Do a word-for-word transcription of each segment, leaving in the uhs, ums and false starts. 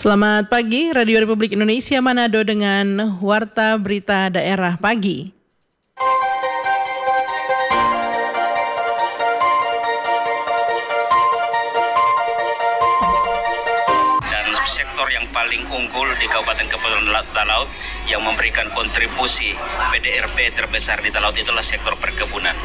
Selamat pagi, Radio Republik Indonesia Manado dengan Warta Berita Daerah Pagi. Dan sektor yang paling unggul di Kabupaten Kepulauan Talaut yang memberikan kontribusi P D R P terbesar di Talaut itulah sektor perkebunan.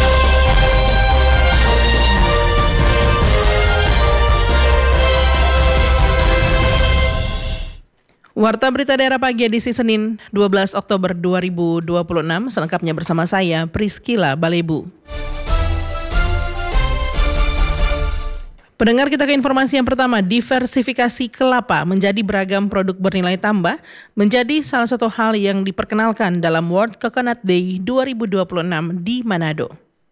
Warta Berita Daerah Pagi edisi Senin dua belas Oktober dua ribu dua puluh enam, selengkapnya bersama saya Priscila Balebu. Pendengar, kita ke informasi yang pertama. Diversifikasi kelapa menjadi beragam produk bernilai tambah menjadi salah satu hal yang diperkenalkan dalam World Coconut Day dua ribu dua puluh enam di Manado.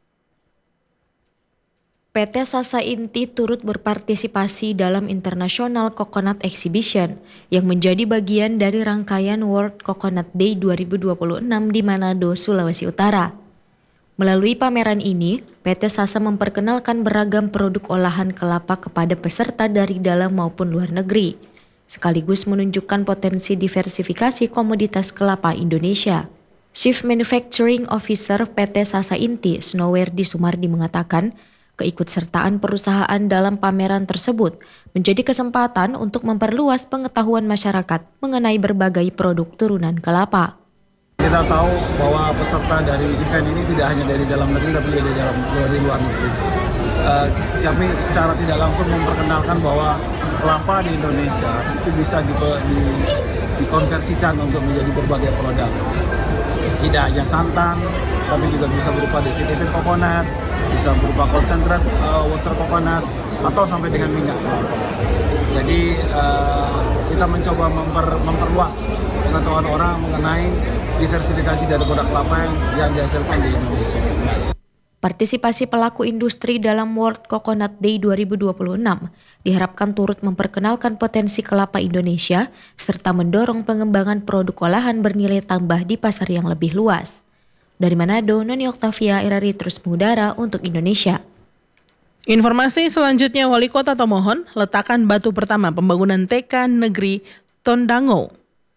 P T Sasa Inti turut berpartisipasi dalam International Coconut Exhibition yang menjadi bagian dari rangkaian World Coconut Day dua ribu dua puluh enam di Manado, Sulawesi Utara. Melalui pameran ini, P T Sasa memperkenalkan beragam produk olahan kelapa kepada peserta dari dalam maupun luar negeri, sekaligus menunjukkan potensi diversifikasi komoditas kelapa Indonesia. Chief Manufacturing Officer P T Sasa Inti, Snowerdi Sumardi mengatakan, keikutsertaan perusahaan dalam pameran tersebut menjadi kesempatan untuk memperluas pengetahuan masyarakat mengenai berbagai produk turunan kelapa. Kita tahu bahwa peserta dari event ini tidak hanya dari dalam negeri tapi juga dari dalam dari luar negeri. Uh, kami secara tidak langsung memperkenalkan bahwa kelapa di Indonesia itu bisa di, di, dikonversikan untuk menjadi berbagai produk. Tidak hanya santan, tapi juga bisa berupa desiccated coconut, bisa berupa konsentrat uh, water coconut, atau sampai dengan minyak kelapa. Jadi uh, kita mencoba memper, memperluas pengetahuan orang mengenai diversifikasi dari produk kelapa yang, yang dihasilkan di Indonesia. Partisipasi pelaku industri dalam World Coconut Day dua ribu dua puluh enam diharapkan turut memperkenalkan potensi kelapa Indonesia serta mendorong pengembangan produk olahan bernilai tambah di pasar yang lebih luas. Dari Manado, Noni Oktavia R R I terus mengudara untuk Indonesia. Informasi selanjutnya, Wali Kota Tomohon letakkan batu pertama pembangunan T K Negeri Tondango.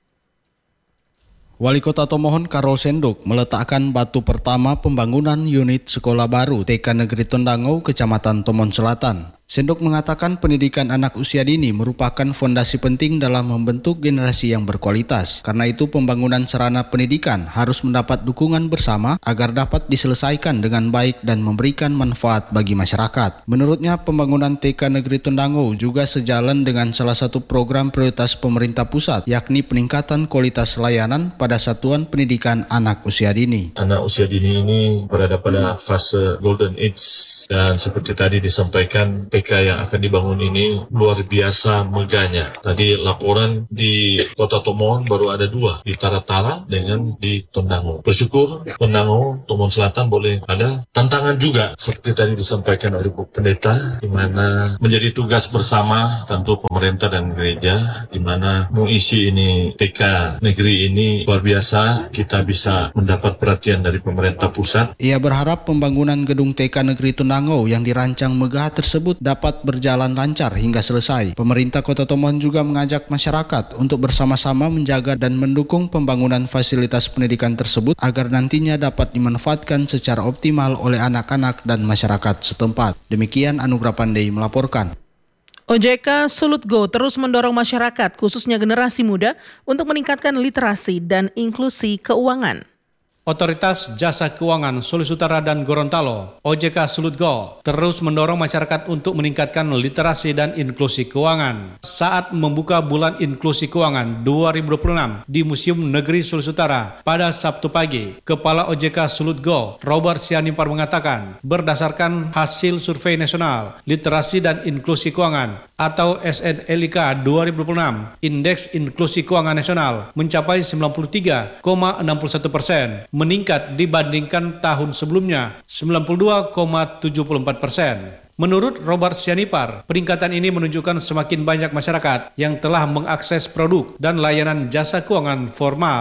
Wali Kota Tomohon Karol Senduk meletakkan batu pertama pembangunan unit sekolah baru T K Negeri Tondango, Kecamatan Tomohon Selatan. Senduk mengatakan pendidikan anak usia dini merupakan fondasi penting dalam membentuk generasi yang berkualitas. Karena itu pembangunan sarana pendidikan harus mendapat dukungan bersama agar dapat diselesaikan dengan baik dan memberikan manfaat bagi masyarakat. Menurutnya pembangunan T K Negeri Tondango juga sejalan dengan salah satu program prioritas pemerintah pusat, yakni peningkatan kualitas layanan pada satuan pendidikan anak usia dini. Anak usia dini ini berada pada fase golden age dan seperti tadi disampaikan T K yang akan dibangun ini luar biasa megahnya. Tadi laporan di Kota Tomohon baru ada dua, di Taratala dengan di Tondango. Bersyukur Tondango, Tomohon Selatan boleh ada. Tantangan juga seperti tadi disampaikan oleh Bu Pendeta, di mana menjadi tugas bersama tentu pemerintah dan gereja, di mana mengisi ini T K negeri ini luar biasa, kita bisa mendapat perhatian dari pemerintah pusat. Ia berharap pembangunan gedung T K Negeri Tondango yang dirancang megah tersebut dapat berjalan lancar hingga selesai. Pemerintah Kota Tomohon juga mengajak masyarakat untuk bersama-sama menjaga dan mendukung pembangunan fasilitas pendidikan tersebut agar nantinya dapat dimanfaatkan secara optimal oleh anak-anak dan masyarakat setempat. Demikian Anugrah Pandey melaporkan. O J K Sulut Go terus mendorong masyarakat, khususnya generasi muda, untuk meningkatkan literasi dan inklusi keuangan. Otoritas Jasa Keuangan Sulawesi Utara dan Gorontalo, O J K Sulut Go, terus mendorong masyarakat untuk meningkatkan literasi dan inklusi keuangan. Saat membuka Bulan Inklusi Keuangan dua ribu dua puluh enam di Museum Negeri Sulawesi Utara pada Sabtu pagi, Kepala O J K Sulut Go, Robert Sianipar mengatakan, berdasarkan hasil survei nasional literasi dan inklusi keuangan atau S N L I K dua ribu dua puluh enam, Indeks Inklusi Keuangan Nasional mencapai sembilan puluh tiga koma enam puluh satu persen, meningkat dibandingkan tahun sebelumnya sembilan puluh dua koma tujuh puluh empat persen. Menurut Robert Sianipar, peningkatan ini menunjukkan semakin banyak masyarakat yang telah mengakses produk dan layanan jasa keuangan formal.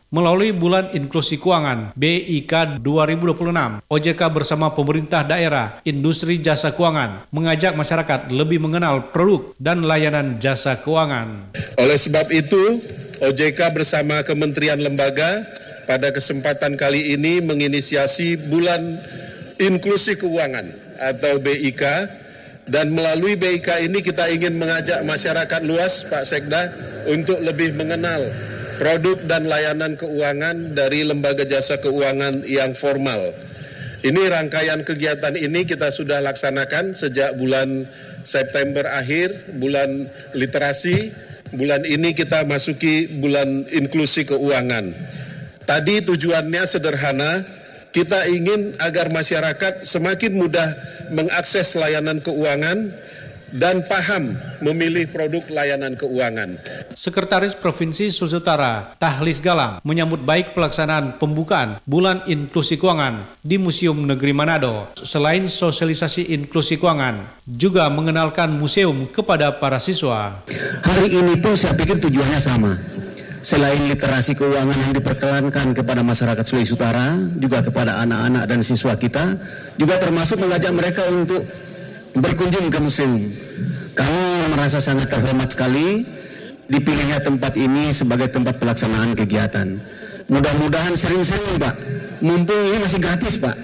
Melalui Bulan Inklusi Keuangan B I K dua ribu dua puluh enam, O J K bersama pemerintah daerah, industri jasa keuangan mengajak masyarakat lebih mengenal produk dan layanan jasa keuangan. Oleh sebab itu, O J K bersama kementerian lembaga pada kesempatan kali ini menginisiasi Bulan Inklusi Keuangan atau B I K, dan melalui B I K ini kita ingin mengajak masyarakat luas, Pak Sekda, untuk lebih mengenal produk dan layanan keuangan dari lembaga jasa keuangan yang formal. Ini rangkaian kegiatan ini kita sudah laksanakan sejak bulan September akhir, bulan literasi. Bulan ini kita masuki bulan inklusi keuangan. Tadi tujuannya sederhana, kita ingin agar masyarakat semakin mudah mengakses layanan keuangan dan paham memilih produk layanan keuangan. Sekretaris Provinsi Sulawesi Utara, Tahlis Galang, menyambut baik pelaksanaan pembukaan Bulan Inklusi Keuangan di Museum Negeri Manado. Selain sosialisasi inklusi keuangan, juga mengenalkan museum kepada para siswa. Hari ini pun saya pikir tujuannya sama. Selain literasi keuangan yang diperkenalkan kepada masyarakat Sulawesi Utara, juga kepada anak-anak dan siswa kita, juga termasuk mengajak mereka untuk berkunjung ke museum. Kami merasa sangat terhormat sekali dipilihnya tempat ini sebagai tempat pelaksanaan kegiatan. Mudah-mudahan sering-sering, Pak. Mumpung ini masih gratis, Pak.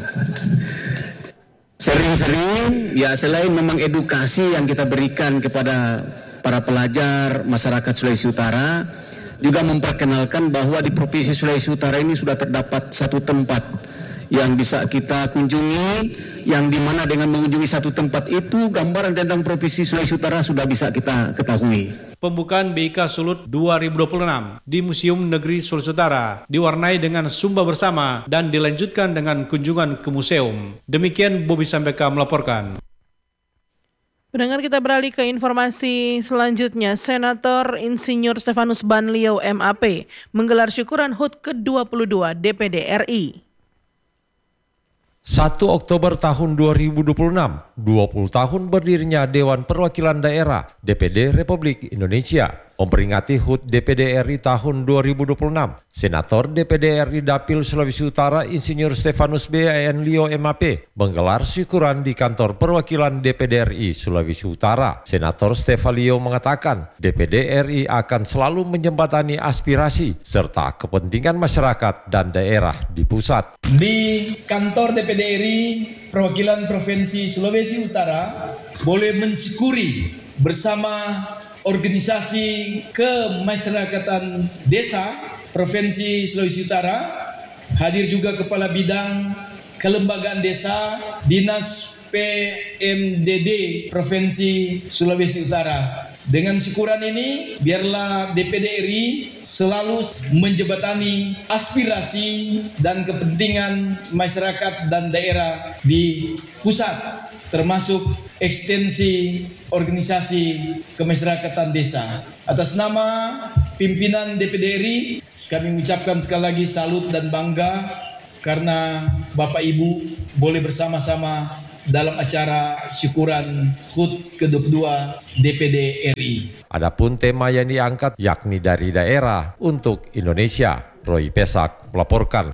Sering-sering, ya selain memang edukasi yang kita berikan kepada para pelajar masyarakat Sulawesi Utara, juga memperkenalkan bahwa di Provinsi Sulawesi Utara ini sudah terdapat satu tempat yang bisa kita kunjungi, yang dimana dengan mengunjungi satu tempat itu, gambaran tentang Provinsi Sulawesi Utara sudah bisa kita ketahui. Pembukaan B I K Sulut dua ribu dua puluh enam di Museum Negeri Sulawesi Utara diwarnai dengan sumba bersama dan dilanjutkan dengan kunjungan ke museum. Demikian Bobi Sambeka melaporkan. Pendengar, kita beralih ke informasi selanjutnya. Senator Insinyur Stefanus Banlio M A P menggelar syukuran H U T ke dua puluh dua D P D R I. satu Oktober tahun dua ribu dua puluh enam, dua puluh tahun berdirinya Dewan Perwakilan Daerah D P D Republik Indonesia. Memperingati H U T D P D R I tahun dua ribu dua puluh enam, Senator D P D R I Dapil Sulawesi Utara Insinyur Stefanus Banlio M A P menggelar syukuran di Kantor Perwakilan D P D R I Sulawesi Utara. Senator Stefanio mengatakan D P D R I akan selalu menjembatani aspirasi serta kepentingan masyarakat dan daerah di pusat. Di kantor D P D R I Perwakilan Provinsi Sulawesi Utara boleh mensyukuri bersama organisasi kemasyarakatan desa Provinsi Sulawesi Utara, hadir juga Kepala Bidang Kelembagaan Desa Dinas P M D D Provinsi Sulawesi Utara. Dengan syukuran ini, biarlah D P D R I selalu menjembatani aspirasi dan kepentingan masyarakat dan daerah di pusat, termasuk ekstensi organisasi kemasyarakatan desa. Atas nama pimpinan D P D R I, kami mengucapkan sekali lagi salut dan bangga karena Bapak Ibu boleh bersama-sama dalam acara syukuran H U T ke dua puluh dua D P D R I. Adapun tema yang diangkat yakni dari daerah untuk Indonesia. Roy Pesak melaporkan.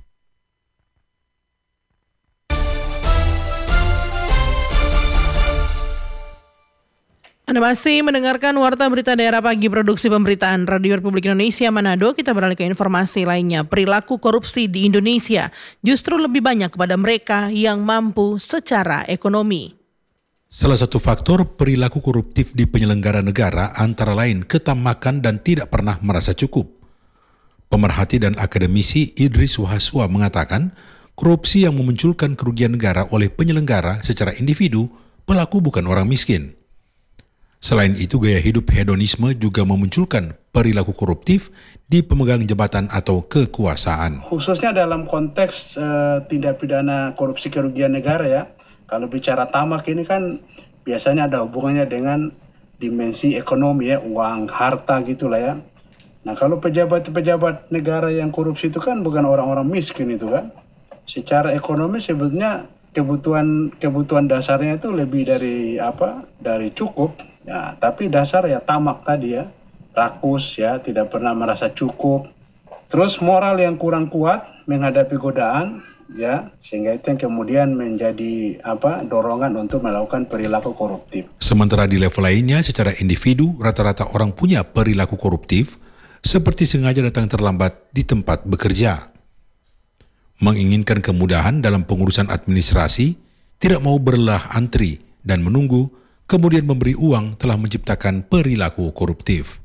Anda masih mendengarkan Warta Berita Daerah Pagi Produksi Pemberitaan Radio Republik Indonesia Manado. Kita beralih ke informasi lainnya. Perilaku korupsi di Indonesia justru lebih banyak kepada mereka yang mampu secara ekonomi. Salah satu faktor perilaku koruptif di penyelenggara negara antara lain ketamakan dan tidak pernah merasa cukup. Pemerhati dan akademisi Idris Wahaswa mengatakan, korupsi yang memunculkan kerugian negara oleh penyelenggara secara individu, pelaku bukan orang miskin. Selain itu, gaya hidup hedonisme juga memunculkan perilaku koruptif di pemegang jabatan atau kekuasaan. Khususnya dalam konteks uh, tindak pidana korupsi kerugian negara ya. Kalau bicara tamak ini kan biasanya ada hubungannya dengan dimensi ekonomi ya, uang, harta gitulah ya. Nah kalau pejabat-pejabat negara yang korupsi itu kan bukan orang-orang miskin itu kan. Secara ekonomi sebetulnya kebutuhan kebutuhan dasarnya itu lebih dari apa? Dari cukup. Ya, tapi dasar ya tamak tadi ya, rakus ya, tidak pernah merasa cukup, Terus moral yang kurang kuat menghadapi godaan, ya, sehingga itu yang kemudian menjadi apa dorongan untuk melakukan perilaku koruptif. Sementara di level lainnya, secara individu, rata-rata orang punya perilaku koruptif, seperti sengaja datang terlambat di tempat bekerja, menginginkan kemudahan dalam pengurusan administrasi, tidak mau berlelah antri dan menunggu, kemudian memberi uang telah menciptakan perilaku koruptif.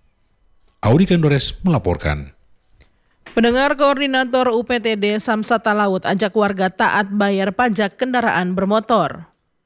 Audi Kandores melaporkan. Pendengar, Koordinator U P T D Samsat Talaut ajak warga taat bayar pajak kendaraan bermotor.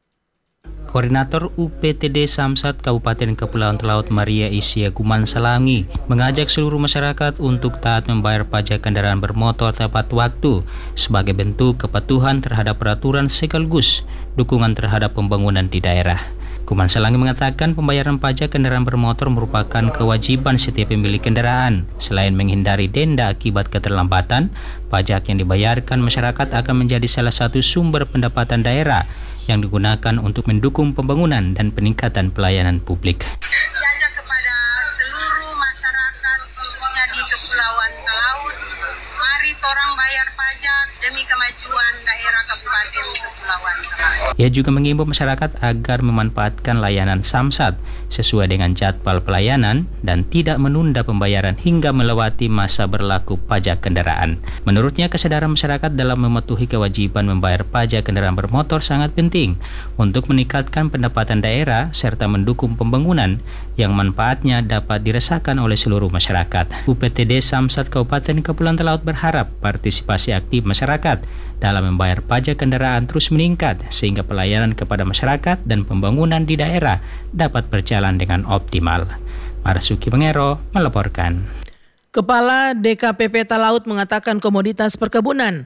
Koordinator U P T D Samsat Kabupaten Kepulauan Talaut Maria Isya Gumansalangi mengajak seluruh masyarakat untuk taat membayar pajak kendaraan bermotor tepat waktu sebagai bentuk kepatuhan terhadap peraturan sekaligus dukungan terhadap pembangunan di daerah. Gumansalangi mengatakan pembayaran pajak kendaraan bermotor merupakan kewajiban setiap pemilik kendaraan. Selain menghindari denda akibat keterlambatan, pajak yang dibayarkan masyarakat akan menjadi salah satu sumber pendapatan daerah yang digunakan untuk mendukung pembangunan dan peningkatan pelayanan publik. Diajak kepada seluruh masyarakat khususnya di Kepulauan Talaut, mari torang bayar pajak demi kemajuan daerah Kabupaten Kepulauan Talaut. Ia juga mengimbau masyarakat agar memanfaatkan layanan Samsat sesuai dengan jadwal pelayanan dan tidak menunda pembayaran hingga melewati masa berlaku pajak kendaraan. Menurutnya, kesadaran masyarakat dalam mematuhi kewajiban membayar pajak kendaraan bermotor sangat penting untuk meningkatkan pendapatan daerah serta mendukung pembangunan yang manfaatnya dapat dirasakan oleh seluruh masyarakat. U P T D Samsat Kabupaten Kepulauan Talaut berharap partisipasi aktif masyarakat dalam membayar pajak kendaraan terus meningkat sehingga pelayanan kepada masyarakat dan pembangunan di daerah dapat berjalan dengan optimal. Marsuki Pengero melaporkan. Kepala D K P P Talaut mengatakan komoditas perkebunan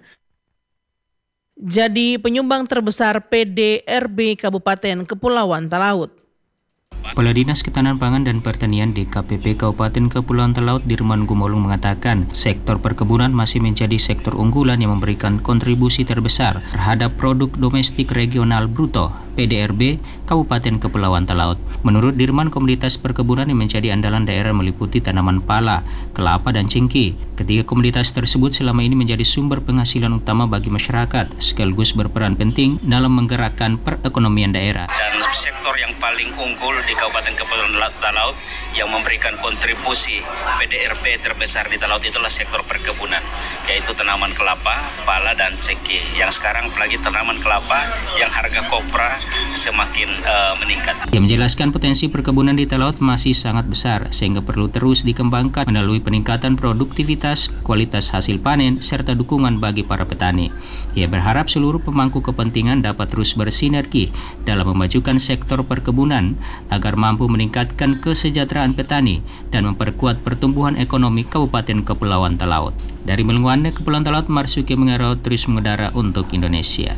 jadi penyumbang terbesar P D R B Kabupaten Kepulauan Talaut. Kepala Dinas Ketahanan Pangan dan Pertanian D K P P Kabupaten Kepulauan Talaut Dirman Gumolung mengatakan sektor perkebunan masih menjadi sektor unggulan yang memberikan kontribusi terbesar terhadap produk domestik regional bruto P D R B Kabupaten Kepulauan Talaut. Menurut Dirman, komoditas perkebunan yang menjadi andalan daerah meliputi tanaman pala, kelapa, dan cengkeh. Ketiga komoditas tersebut selama ini menjadi sumber penghasilan utama bagi masyarakat, sekaligus berperan penting dalam menggerakkan perekonomian daerah. Dan sektor yang paling unggul di Kabupaten Kepulauan Talaut yang memberikan kontribusi P D R B terbesar di Talaut itulah sektor perkebunan, yaitu tanaman kelapa, pala, dan cengkeh. Yang sekarang apalagi tanaman kelapa yang harga kopra semakin uh, meningkat. Ia menjelaskan potensi perkebunan di Talaut masih sangat besar sehingga perlu terus dikembangkan melalui peningkatan produktivitas, kualitas hasil panen, serta dukungan bagi para petani. Ia berharap seluruh pemangku kepentingan dapat terus bersinergi dalam memajukan sektor perkebunan agar mampu meningkatkan kesejahteraan petani dan memperkuat pertumbuhan ekonomi Kabupaten Kepulauan Talaut. Dari Melunguane, Kepulauan Talaut, Marsuki Mengero terus mengudara untuk Indonesia.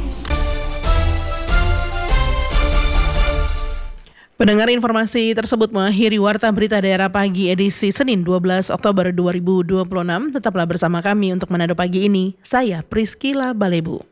Pendengar, informasi tersebut mengakhiri Warta Berita Daerah Pagi edisi Senin dua belas Oktober dua ribu dua puluh enam. Tetaplah bersama kami untuk Manado Pagi ini. Saya Priscila Balebu.